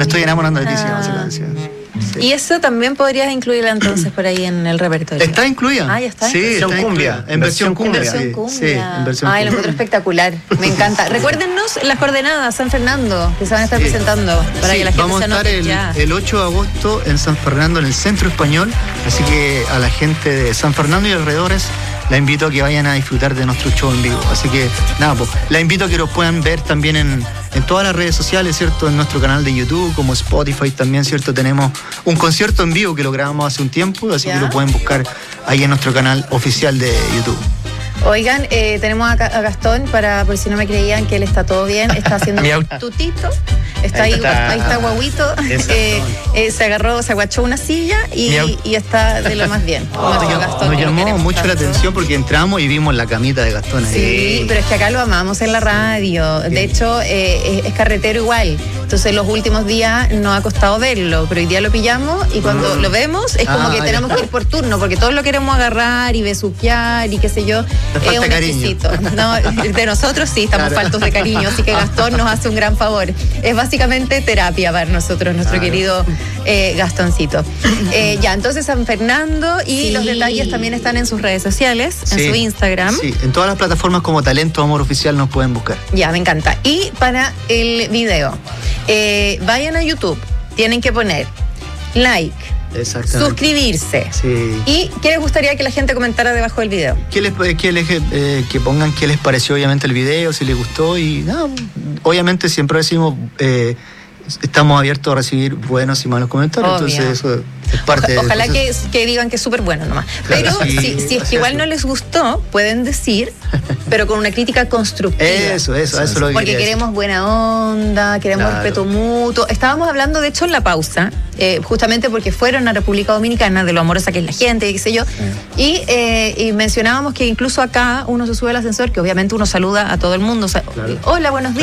Me estoy enamorando de ti, se llama esa canción. Sí. Y eso también podrías incluirla entonces por ahí en el repertorio. ¿Está incluida? Ah, ya está. Sí, está cumbia. En versión cumbia. En versión cumbia. Sí, en versión Ay, lo cumbia. encuentro espectacular. Me encanta. Recuérdennos las coordenadas, San Fernando, que se van a estar presentando para que la gente vamos se a estar anote el 8 de agosto en San Fernando, en el Centro Español. Así que a la gente de San Fernando y alrededores la invito a que vayan a disfrutar de nuestro show en vivo. Así que nada, pues la invito a que lo puedan ver también en todas las redes sociales, ¿cierto? En nuestro canal de YouTube, como Spotify también, ¿cierto? Tenemos un concierto en vivo que lo grabamos hace un tiempo, así que lo pueden buscar ahí en nuestro canal oficial de YouTube. Oigan, tenemos a Gastón, por si no me creían, que él está todo bien, está haciendo un tutito, está ahí está guaguito, se aguachó una silla y está de lo más bien. Nos llamó mucho la atención porque entramos y vimos la camita de Gastón ahí. Sí, pero es que acá lo amamos en la radio, de hecho es carretero igual, entonces los últimos días nos ha costado verlo, pero hoy día lo pillamos y cuando lo vemos es como que tenemos que ir por turno, porque todos lo queremos agarrar y besuquear y qué sé yo. Es un exquisito. No, de nosotros sí estamos faltos de cariño, así que Gastón nos hace un gran favor. Es básicamente terapia para nosotros, nuestro querido Gastoncito. Ya, entonces San Fernando y los detalles también están en sus redes sociales, en su Instagram. Sí, en todas las plataformas como Talento Amor Oficial nos pueden buscar. Ya, me encanta. Y para el video, vayan a YouTube, tienen que poner like, suscribirse. Sí. ¿Y qué les gustaría que la gente comentara debajo del video? Que pongan qué les pareció obviamente el video, si les gustó y nada, obviamente siempre decimos estamos abiertos a recibir buenos y malos comentarios. Obvio. Entonces eso es parte Ojalá de que digan que es súper bueno nomás. Claro, pero sí, si es que igual no les gustó, pueden decir, pero con una crítica constructiva. Eso es lo que porque queremos buena onda, queremos respeto mutuo. Estábamos hablando, de hecho, en la pausa, justamente porque fueron a República Dominicana, de lo amorosa que es la gente, qué sé yo, y mencionábamos que incluso acá uno se sube al ascensor, que obviamente uno saluda a todo el mundo. O sea, hola, buenos días.